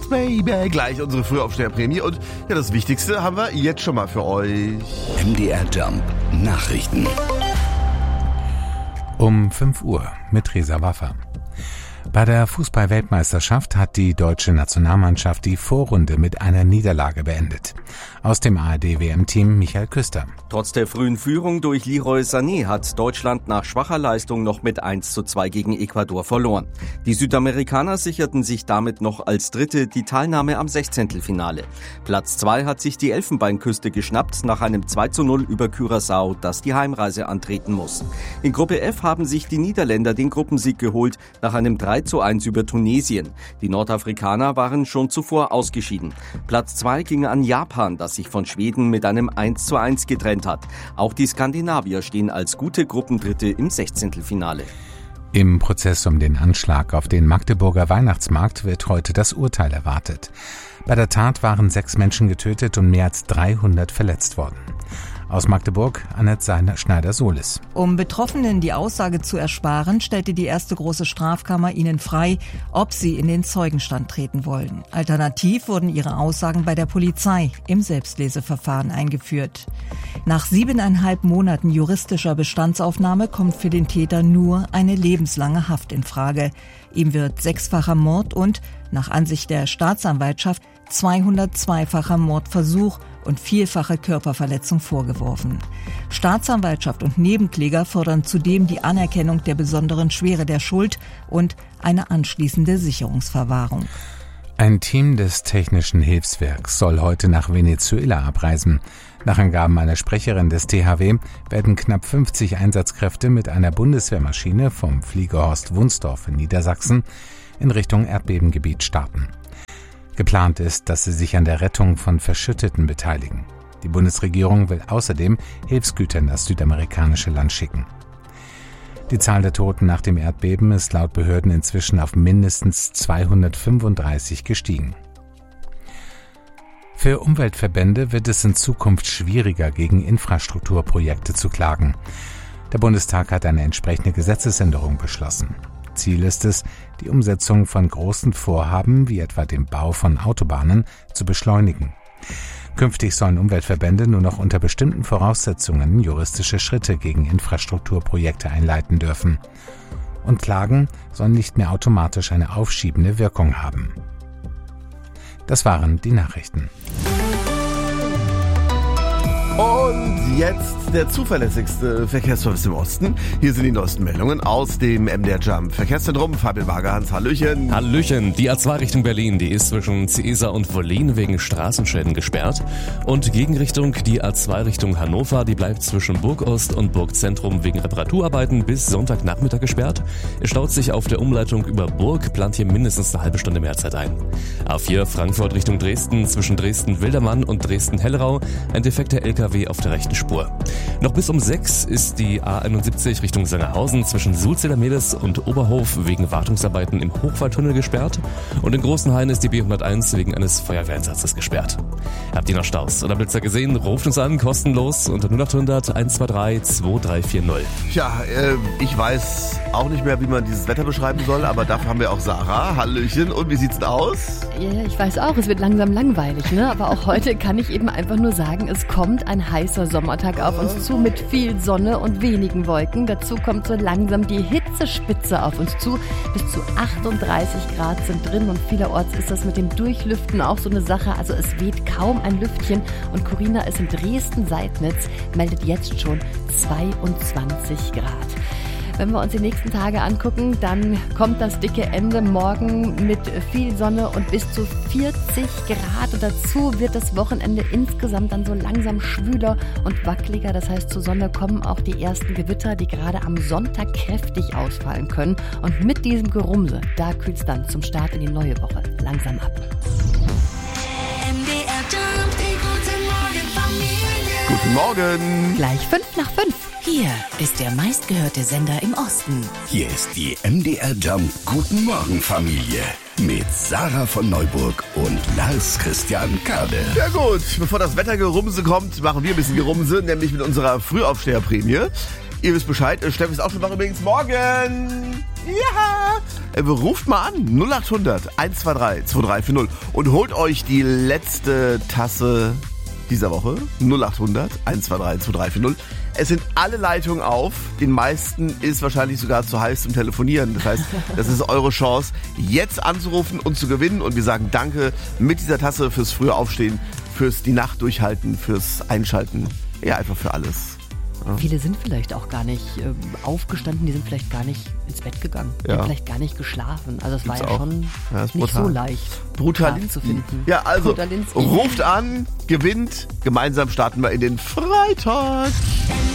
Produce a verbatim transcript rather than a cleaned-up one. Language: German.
Dance, Baby. Gleich unsere Frühaufsteherprämie. Und ja, das Wichtigste haben wir jetzt schon mal für euch. M D R Jump Nachrichten. Um fünf Uhr mit Reza Waffer. Bei der Fußball-Weltmeisterschaft hat die deutsche Nationalmannschaft die Vorrunde mit einer Niederlage beendet. Aus dem A R D-W M-Team Michael Küster. Trotz der frühen Führung durch Leroy Sané hat Deutschland nach schwacher Leistung noch mit eins zu zwei gegen Ecuador verloren. Die Südamerikaner sicherten sich damit noch als Dritte die Teilnahme am Sechzehntelfinale. Platz zwei hat sich die Elfenbeinküste geschnappt nach einem zwei zu null über Curaçao, das die Heimreise antreten muss. In Gruppe F haben sich die Niederländer den Gruppensieg geholt nach einem drei zu eins über Tunesien. Die Nordafrikaner waren schon zuvor ausgeschieden. Platz zwei ging an Japan, das sich von Schweden mit einem eins zu eins getrennt hat. Auch die Skandinavier stehen als gute Gruppendritte im Sechzehntelfinale. Im Prozess um den Anschlag auf den Magdeburger Weihnachtsmarkt wird heute das Urteil erwartet. Bei der Tat waren sechs Menschen getötet und mehr als dreihundert verletzt worden. Aus Magdeburg, Annette Schneider-Solis. Um Betroffenen die Aussage zu ersparen, stellte die erste große Strafkammer ihnen frei, ob sie in den Zeugenstand treten wollen. Alternativ wurden ihre Aussagen bei der Polizei im Selbstleseverfahren eingeführt. Nach siebeneinhalb Monaten juristischer Bestandsaufnahme kommt für den Täter nur eine lebenslange Haft in Frage. Ihm wird sechsfacher Mord und, nach Ansicht der Staatsanwaltschaft, zweihundertzweifacher Mordversuch und vielfache Körperverletzung vorgeworfen. Staatsanwaltschaft und Nebenkläger fordern zudem die Anerkennung der besonderen Schwere der Schuld und eine anschließende Sicherungsverwahrung. Ein Team des Technischen Hilfswerks soll heute nach Venezuela abreisen. Nach Angaben einer Sprecherin des T H W werden knapp fünfzig Einsatzkräfte mit einer Bundeswehrmaschine vom Flieger Horst Wunsdorf in Niedersachsen in Richtung Erdbebengebiet starten. Geplant ist, dass sie sich an der Rettung von Verschütteten beteiligen. Die Bundesregierung will außerdem Hilfsgüter in das südamerikanische Land schicken. Die Zahl der Toten nach dem Erdbeben ist laut Behörden inzwischen auf mindestens zweihundertfünfunddreißig gestiegen. Für Umweltverbände wird es in Zukunft schwieriger, gegen Infrastrukturprojekte zu klagen. Der Bundestag hat eine entsprechende Gesetzesänderung beschlossen. Ziel ist es, die Umsetzung von großen Vorhaben, wie etwa dem Bau von Autobahnen, zu beschleunigen. Künftig sollen Umweltverbände nur noch unter bestimmten Voraussetzungen juristische Schritte gegen Infrastrukturprojekte einleiten dürfen. Und Klagen sollen nicht mehr automatisch eine aufschiebende Wirkung haben. Das waren die Nachrichten. Und jetzt der zuverlässigste Verkehrsservice im Osten. Hier sind die neuesten Meldungen aus dem M D R Jump Verkehrszentrum. Fabian Wagerhans, Hallöchen. Hallöchen. Die A zwei Richtung Berlin, die ist zwischen Ciesa und Wollin wegen Straßenschäden gesperrt. Und Gegenrichtung die A zwei Richtung Hannover, die bleibt zwischen Burgost und Burgzentrum wegen Reparaturarbeiten bis Sonntagnachmittag gesperrt. Es staut sich auf der Umleitung über Burg, plant hier mindestens eine halbe Stunde mehr Zeit ein. A vier Frankfurt Richtung Dresden, zwischen Dresden-Wildermann und Dresden-Hellrau, ein defekter L K W auf der rechten Spur. Noch bis um sechs ist die A einundsiebzig Richtung Sangerhausen zwischen Sulzeder-Mehlis und Oberhof wegen Wartungsarbeiten im Hochwaldtunnel gesperrt. Und in Großenhain ist die B hunderteins wegen eines Feuerwehreinsatzes gesperrt. Habt ihr noch Staus oder Blitzer gesehen? Ruft uns an, kostenlos unter null acht hundert eins zwei drei zwei drei vier null. Ja, äh, ich weiß auch nicht mehr, wie man dieses Wetter beschreiben soll, aber dafür haben wir auch Sarah. Hallöchen. Und wie sieht's denn aus? Ja, ich weiß auch, es wird langsam langweilig, ne? Aber auch heute kann ich eben einfach nur sagen, es kommt ein heißer Sommertag auf uns zu mit viel Sonne und wenigen Wolken. Dazu kommt so langsam die Hitzespitze auf uns zu. Bis zu achtunddreißig Grad sind drin und vielerorts ist das mit dem Durchlüften auch so eine Sache. Also es weht kaum ein Lüftchen und Corinna ist in Dresden-Seidnitz, meldet jetzt schon zweiundzwanzig Grad. Wenn wir uns die nächsten Tage angucken, dann kommt das dicke Ende morgen mit viel Sonne und bis zu vierzig Grad. Und dazu wird das Wochenende insgesamt dann so langsam schwüler und wackeliger. Das heißt, zur Sonne kommen auch die ersten Gewitter, die gerade am Sonntag kräftig ausfallen können. Und mit diesem Gerumse, da kühlt es dann zum Start in die neue Woche langsam ab. M D R Jump, die gute Morgenfamilie. Guten Morgen. Gleich fünf nach fünf. Hier ist der meistgehörte Sender im Osten. Hier ist die M D R Jump Guten Morgen Familie mit Sarah von Neuburg und Lars Christian Kade. Ja gut, bevor das Wettergerumse kommt, machen wir ein bisschen Gerumse, nämlich mit unserer Frühaufsteherprämie. Ihr wisst Bescheid, Steffi ist auch schon wach übrigens. Morgen! Ja! Äh, Ruft mal an, null acht hundert, eins zwei drei, zwei drei vier null und holt euch die letzte Tasse dieser Woche. null acht hundert, eins zwei drei, zwei drei vier null. Es sind alle Leitungen auf. Den meisten ist wahrscheinlich sogar zu heiß zum Telefonieren. Das heißt, das ist eure Chance, jetzt anzurufen und zu gewinnen. Und wir sagen Danke mit dieser Tasse fürs frühe Aufstehen, fürs die Nacht durchhalten, fürs Einschalten. Ja, einfach für alles. Ja. Viele sind vielleicht auch gar nicht äh, aufgestanden, die sind vielleicht gar nicht ins Bett gegangen, die Ja. haben vielleicht gar nicht geschlafen. Also es Gibt's war ja auch. schon Ja, ist nicht brutal. so leicht, Brutalinski Schlaf zu finden. Ja, also Brutalinski. ruft an, gewinnt. Gemeinsam starten wir in den Freitag. M